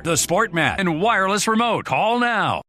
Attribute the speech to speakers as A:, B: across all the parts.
A: the SportMat and wireless remote. Call now.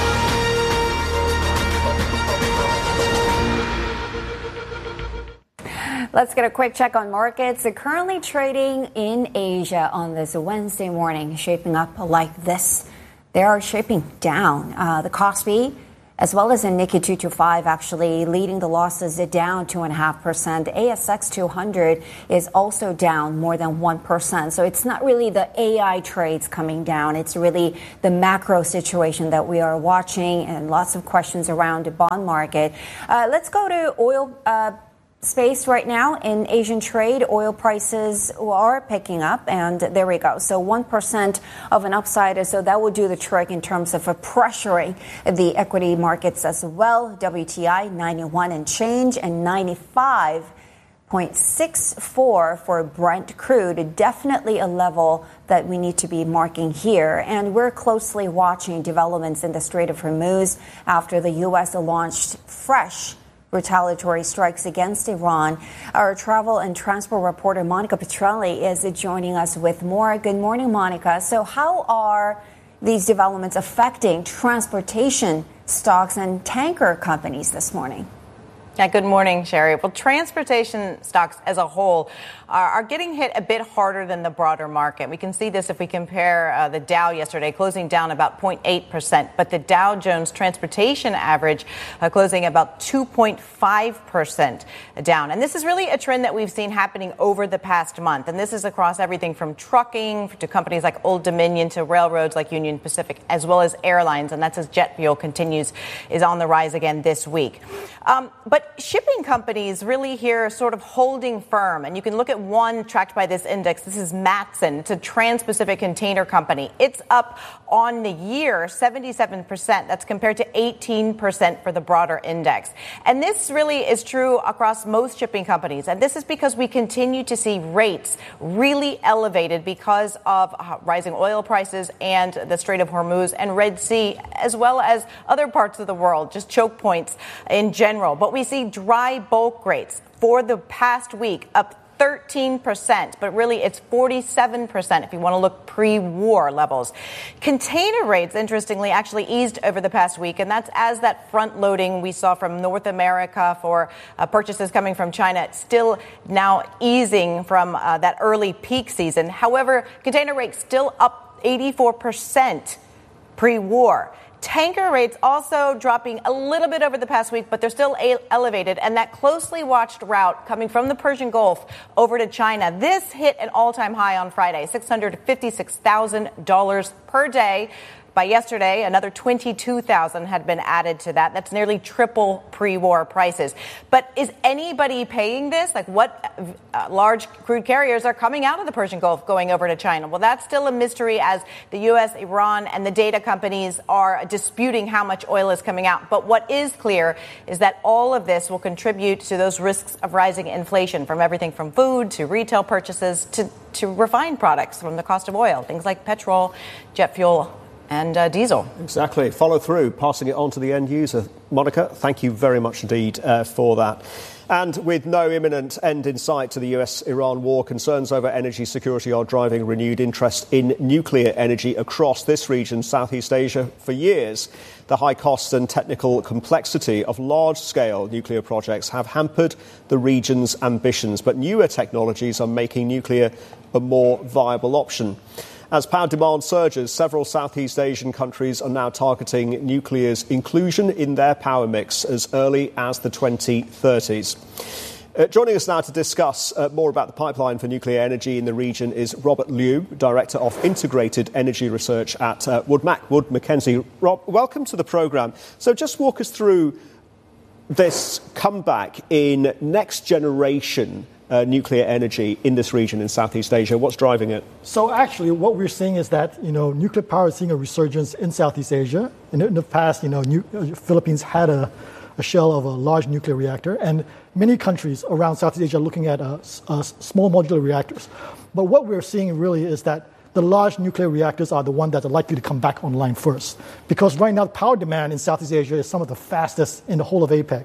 B: Let's get a quick check on markets. They're currently trading in Asia on this Wednesday morning, shaping up like this. They are shaping down. The Kospi, as well as the Nikkei 225, actually leading the losses down 2.5%. The ASX 200 is also down more than 1%. So it's not really the AI trades coming down. It's really the macro situation that we are watching, and lots of questions around the bond market. Let's go to oil space right now in Asian trade. Oil prices are picking up, and there we go. So 1% of an upside, so that will do the trick in terms of pressuring the equity markets as well. WTI 91 and change, and 95.64 for Brent crude. Definitely a level that we need to be marking here. And we're closely watching developments in the Strait of Hormuz after the U.S. launched fresh retaliatory strikes against Iran. Our travel and transport reporter Monica Petrelli is joining us with more. Good morning, Monica. So how are these developments affecting transportation stocks and tanker companies this morning?
C: Yeah, good morning, Sherry. Well, transportation stocks as a whole are getting hit a bit harder than the broader market. We can see this if we compare the Dow yesterday, closing down about 0.8%, but the Dow Jones Transportation Average closing about 2.5% down. And this is really a trend that we've seen happening over the past month. And this is across everything from trucking to companies like Old Dominion to railroads like Union Pacific, as well as airlines. And that's as jet fuel is on the rise again this week. But shipping companies really here sort of holding firm. And you can look at one tracked by this index. This is Matson. It's a Trans-Pacific container company. It's up on the year 77%. That's compared to 18% for the broader index. And this really is true across most shipping companies. And this is because we continue to see rates really elevated because of rising oil prices and the Strait of Hormuz and Red Sea, as well as other parts of the world, just choke points in general. But we see dry bulk rates for the past week up 13%, but really it's 47% if you want to look pre-war levels. Container rates, interestingly, actually eased over the past week, and that's as that front loading we saw from North America for purchases coming from China still now easing from that early peak season. However, container rates still up 84% pre-war. Tanker rates also dropping a little bit over the past week, but they're still elevated. And that closely watched route coming from the Persian Gulf over to China, this hit an all-time high on Friday, $656,000 per day. By yesterday, another 22,000 had been added to that. That's nearly triple pre-war prices. But is anybody paying this? Like, what large crude carriers are coming out of the Persian Gulf going over to China? Well, that's still a mystery as the U.S., Iran, and the data companies are disputing how much oil is coming out. But what is clear is that all of this will contribute to those risks of rising inflation, from everything from food to retail purchases to refined products, from the cost of oil, things like petrol, jet fuel, and diesel.
D: Exactly. Follow through, passing it on to the end user. Monica, thank you very much indeed for that. And with no imminent end in sight to the US-Iran war, concerns over energy security are driving renewed interest in nuclear energy across this region, Southeast Asia, for years. The high costs and technical complexity of large-scale nuclear projects have hampered the region's ambitions, but newer technologies are making nuclear a more viable option. As power demand surges, several Southeast Asian countries are now targeting nuclear's inclusion in their power mix as early as the 2030s. Joining us now to discuss more about the pipeline for nuclear energy in the region is Robert Liu, Director of Integrated Energy Research at Wood Mackenzie. Rob, welcome to the programme. So just walk us through this comeback in next generation nuclear energy in this region in Southeast Asia. What's driving it?
E: So actually what we're seeing is that, nuclear power is seeing a resurgence in Southeast Asia. In the past, Philippines had a shell of a large nuclear reactor, and many countries around Southeast Asia are looking at small modular reactors. But what we're seeing really is that the large nuclear reactors are the ones that are likely to come back online first. Because right now, power demand in Southeast Asia is some of the fastest in the whole of APEC.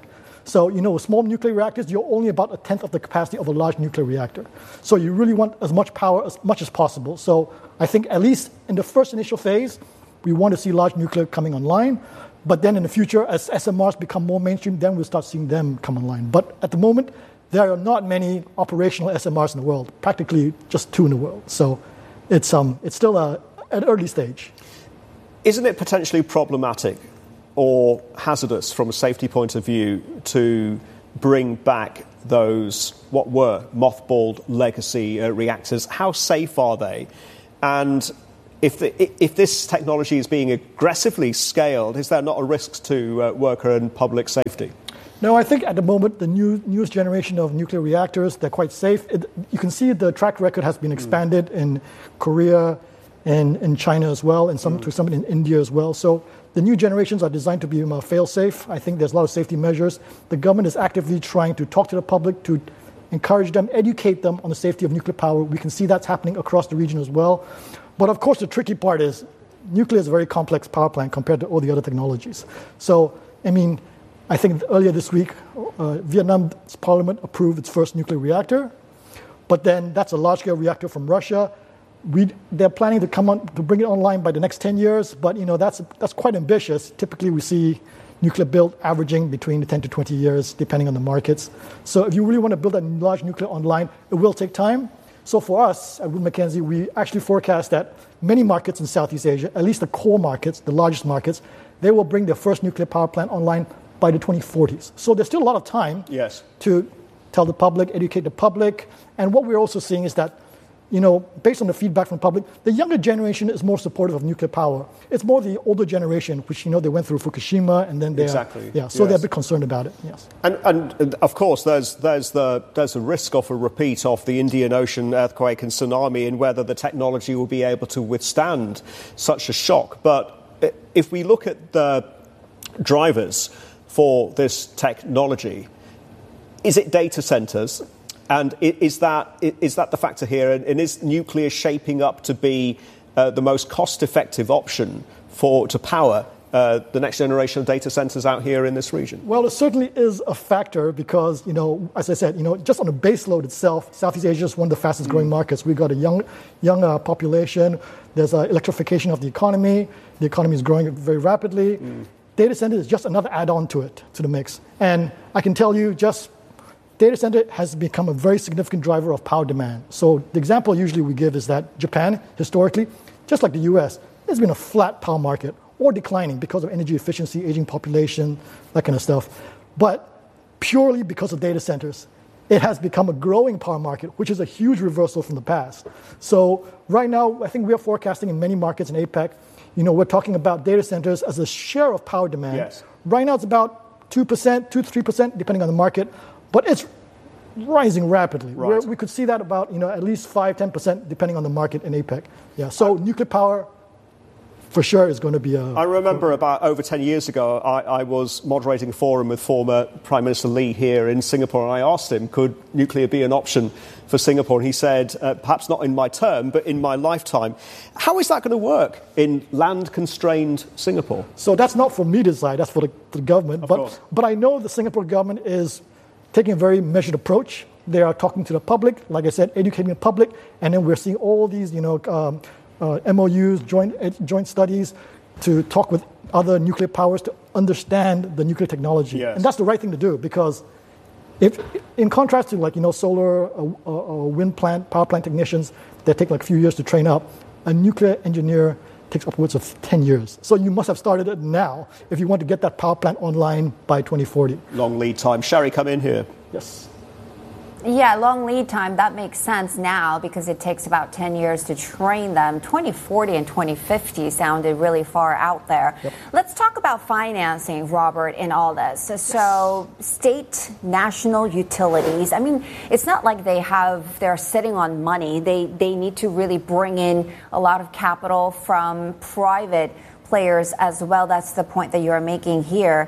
E: So, with small nuclear reactors, you're only about a tenth of the capacity of a large nuclear reactor. So you really want as much power as much as possible. So I think at least in the first initial phase, we want to see large nuclear coming online. But then in the future, as SMRs become more mainstream, then we'll start seeing them come online. But at the moment, there are not many operational SMRs in the world, practically just 2 in the world. So it's still at an early stage.
D: Isn't it potentially problematic or hazardous from a safety point of view to bring back those, what were mothballed legacy reactors? How safe are they? And if this technology is being aggressively scaled, is there not a risk to worker and public safety?
E: No, I think at the moment, the newest generation of nuclear reactors, they're quite safe. You can see the track record has been expanded in Korea and in China as well, and to some in India as well. So the new generations are designed to be fail-safe. I think there's a lot of safety measures. The government is actively trying to talk to the public, to encourage them, educate them on the safety of nuclear power. We can see that's happening across the region as well. But of course, the tricky part is nuclear is a very complex power plant compared to all the other technologies. So, I think earlier this week, Vietnam's parliament approved its first nuclear reactor. But then that's a large-scale reactor from Russia. They're planning to bring it online by the next 10 years. But, that's quite ambitious. Typically, we see nuclear build averaging between 10 to 20 years, depending on the markets. So if you really want to build a large nuclear online, it will take time. So for us at Wood Mackenzie, we actually forecast that many markets in Southeast Asia, at least the core markets, the largest markets, they will bring their first nuclear power plant online by the 2040s. So there's still a lot of time to tell the public, educate the public. And what we're also seeing is that, based on the feedback from the public, the younger generation is more supportive of nuclear power. It's more the older generation, which, they went through Fukushima, and then they're a bit concerned about it, yes.
D: And of course, there's the risk of a repeat of the Indian Ocean earthquake and tsunami and whether the technology will be able to withstand such a shock. But if we look at the drivers for this technology, is it data centers? And is that the factor here? And is nuclear shaping up to be the most cost-effective option to power the next generation of data centers out here in this region?
E: Well, it certainly is a factor because, as I said, just on the base load itself, Southeast Asia is one of the fastest growing markets. We've got a young population. There's electrification of the economy. The economy is growing very rapidly. Data center is just another add-on to the mix. And I can tell you data center has become a very significant driver of power demand. So the example usually we give is that Japan, historically, just like the US, has been a flat power market or declining because of energy efficiency, aging population, that kind of stuff. But purely because of data centers, it has become a growing power market, which is a huge reversal from the past. So right now, I think we are forecasting in many markets in APEC, we're talking about data centers as a share of power demand.
D: Yes.
E: Right now, it's about 2%, 2 to 3%, depending on the market. But it's rising rapidly.
D: Right.
E: We could see that about at least 5-10% depending on the market in APEC. Yeah. So nuclear power, for sure, is going to be a.
D: I remember about over 10 years ago, I was moderating a forum with former Prime Minister Lee here in Singapore, and I asked him, could nuclear be an option for Singapore? And he said, perhaps not in my term, but in my lifetime. How is that going to work in land-constrained Singapore?
E: So that's not for me to decide. That's for the government. But I know the Singapore government is taking a very measured approach. They are talking to the public, like I said, educating the public, and then we're seeing all these, MOUs, joint studies, to talk with other nuclear powers to understand the nuclear technology.
D: Yes.
E: And that's the right thing to do because, if, in contrast to solar or wind plant, power plant technicians that take a few years to train up, a nuclear engineer takes upwards of 10 years. So you must have started it now if you want to get that power plant online by 2040.
D: Long lead time. Sherry, come in here.
E: Yes.
B: Yeah, long lead time. That makes sense now because it takes about 10 years to train them. 2040 and 2050 sounded really far out there.
E: Yep.
B: Let's talk about financing, Robert, in all this. So state, national utilities, it's not like they're sitting on money. They need to really bring in a lot of capital from private players as well. That's the point that you're making here.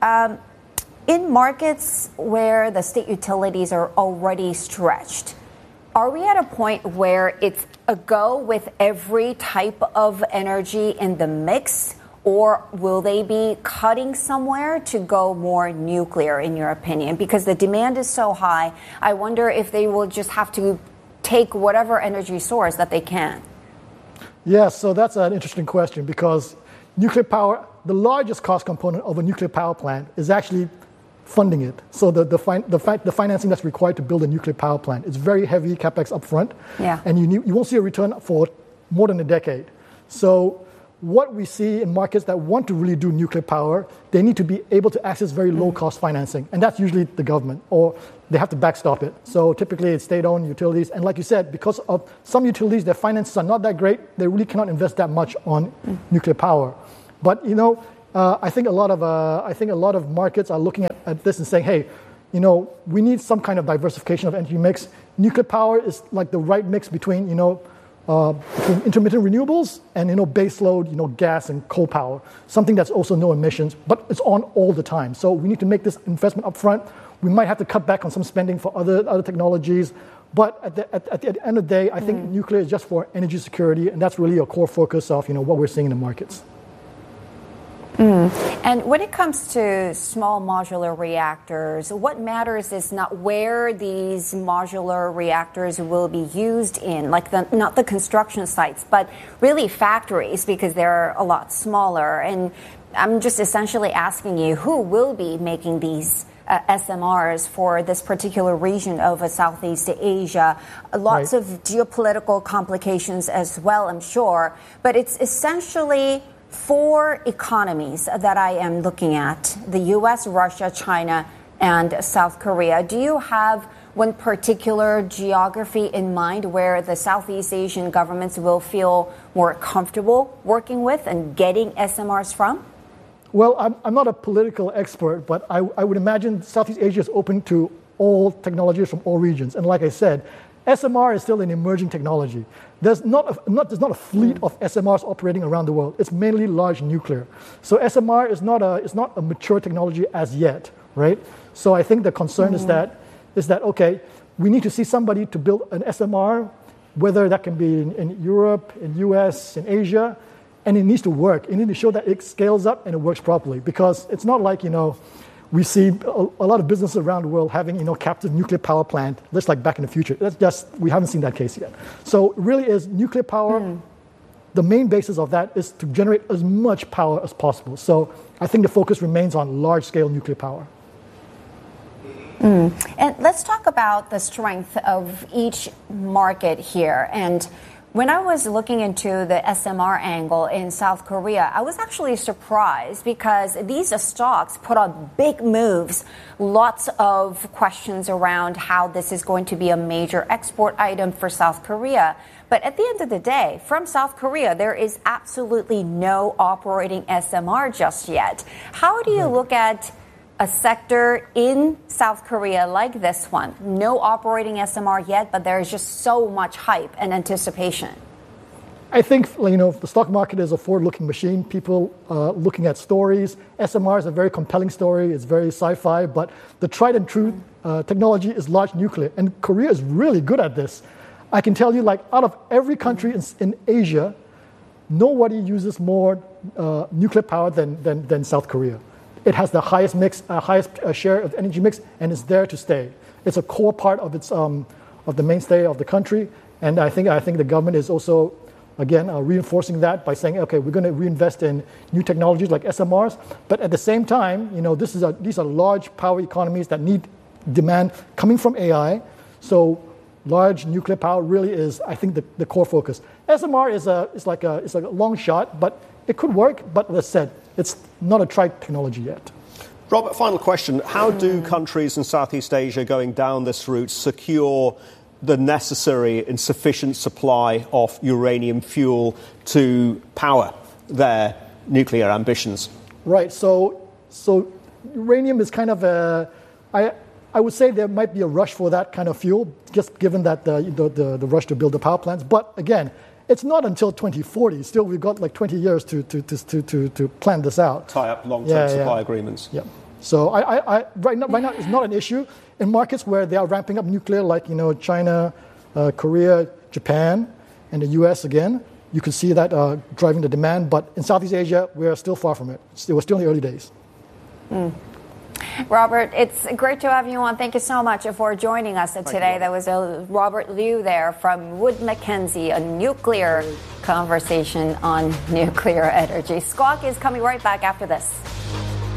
B: In markets where the state utilities are already stretched, are we at a point where it's a go with every type of energy in the mix? or will they be cutting somewhere to go more nuclear, in your opinion? Because the demand is so high, I wonder if they will just have to take whatever energy source that they can.
E: Yeah, so that's an interesting question because nuclear power, the largest cost component of a nuclear power plant is actually funding it. So the financing that's required to build a nuclear power plant is very heavy capex upfront, and you won't see a return for more than a decade. So what we see in markets that want to really do nuclear power, they need to be able to access very low-cost financing, and that's usually the government, or they have to backstop it. So typically it's state-owned utilities, and like you said, because of some utilities, their finances are not that great, they really cannot invest that much on nuclear power. But I think a lot of markets are looking at this and saying, hey, we need some kind of diversification of energy mix. Nuclear power is like the right mix between between intermittent renewables and baseload gas and coal power, something that's also no emissions, but it's on all the time. So we need to make this investment up front. We might have to cut back on some spending for other technologies, but at the end of the day, I think nuclear is just for energy security, and that's really a core focus of what we're seeing in the markets.
B: And when it comes to small modular reactors, what matters is not where these modular reactors will be used in, like not the construction sites, but really factories, because they're a lot smaller. And I'm just essentially asking you, who will be making these SMRs for this particular region of Southeast Asia? Lots of geopolitical complications as well, I'm sure, but it's essentially 4 economies that I am looking at: the U.S., Russia, China, and South Korea. Do you have one particular geography in mind where the Southeast Asian governments will feel more comfortable working with and getting SMRs from?
E: Well, I'm not a political expert, but I would imagine Southeast Asia is open to all technologies from all regions. And like I said, SMR is still an emerging technology. There's not a fleet of SMRs operating around the world. It's mainly large nuclear. So SMR is not a mature technology as yet, right? So I think the concern is that okay, we need to see somebody to build an SMR, whether that can be in Europe, in US, in Asia, and it needs to work. It needs to show that it scales up and it works properly, because it's not like we see a lot of businesses around the world having, captive nuclear power plant, just like Back in the Future. We haven't seen that case yet. So it really is nuclear power. The main basis of that is to generate as much power as possible. So I think the focus remains on large-scale nuclear power.
B: And let's talk about the strength of each market here. And when I was looking into the SMR angle in South Korea, I was actually surprised because these stocks put on big moves, lots of questions around how this is going to be a major export item for South Korea. But at the end of the day, from South Korea, there is absolutely no operating SMR just yet. How do you look at a sector in South Korea like this one? No operating SMR yet, but there is just so much hype and anticipation.
E: I think, the stock market is a forward-looking machine. People looking at stories. SMR is a very compelling story. It's very sci-fi, but the tried and true technology is large nuclear, and Korea is really good at this. I can tell you, out of every country in Asia, nobody uses more nuclear power than South Korea. It has the highest share of energy mix, and it's there to stay. It's a core part of the mainstay of the country, and I think the government is also, again, reinforcing that by saying, okay, we're going to reinvest in new technologies like SMRs, but at the same time, these are large power economies that need demand coming from AI. So large nuclear power really is, I think, the core focus. SMR is like a long shot, but it could work. But as I said, it's not a tried technology yet.
D: Robert, final question. How do countries in Southeast Asia going down this route secure the necessary and sufficient supply of uranium fuel to power their nuclear ambitions?
E: Right. So uranium is kind of I would say there might be a rush for that kind of fuel, just given that the rush to build the power plants. But again, it's not until 2040. Still, we've got 20 years to plan this out.
D: Tie up long-term supply agreements.
E: Yeah. So right now it's not an issue in markets where they are ramping up nuclear, like China, Korea, Japan, and the U.S. again. you can see that driving the demand. But in Southeast Asia, we are still far from it. We're still in the early days.
B: Robert, it's great to have you on. Thank you so much for joining us today. That was Robert Liu there from Wood Mackenzie, a nuclear conversation on nuclear energy. Squawk is coming right back after this.